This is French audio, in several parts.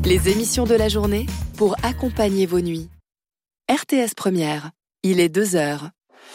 Les émissions de la journée pour accompagner vos nuits. RTS Première, il est 2h.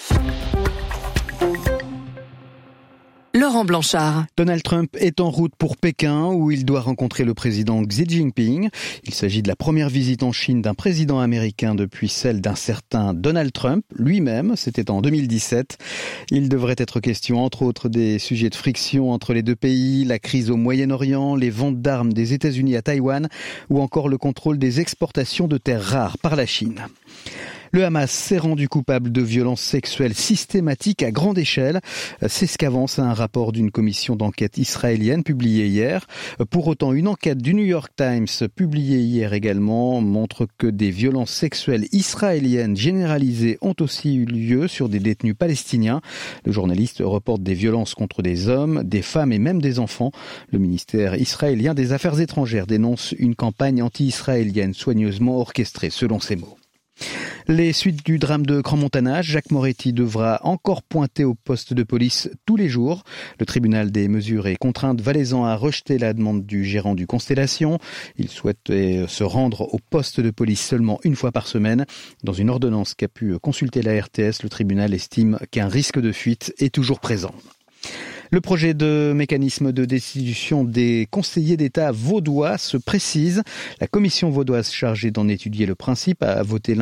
Laurent Blanchard. Donald Trump est en route pour Pékin où il doit rencontrer le président Xi Jinping. Il s'agit de la première visite en Chine d'un président américain depuis celle d'un certain Donald Trump lui-même. C'était en 2017. Il devrait être question entre autres des sujets de friction entre les deux pays, la crise au Moyen-Orient, les ventes d'armes des États-Unis à Taïwan ou encore le contrôle des exportations de terres rares par la Chine. Le Hamas s'est rendu coupable de violences sexuelles systématiques à grande échelle. C'est ce qu'avance un rapport d'une commission d'enquête israélienne publié hier. Pour autant, une enquête du New York Times publiée hier également montre que des violences sexuelles israéliennes généralisées ont aussi eu lieu sur des détenus palestiniens. Le journaliste reporte des violences contre des hommes, des femmes et même des enfants. Le ministère israélien des Affaires étrangères dénonce une campagne anti-israélienne soigneusement orchestrée, selon ses mots. Les suites du drame de Crans-Montana, Jacques Moretti devra encore pointer au poste de police tous les jours. Le tribunal des mesures et contraintes valaisan a rejeté la demande du gérant du Constellation. Il souhaitait se rendre au poste de police seulement une fois par semaine. Dans une ordonnance qu'a pu consulter la RTS, le tribunal estime qu'un risque de fuite est toujours présent. Le projet de mécanisme de destitution des conseillers d'État vaudois se précise. La commission vaudoise chargée d'en étudier le principe a voté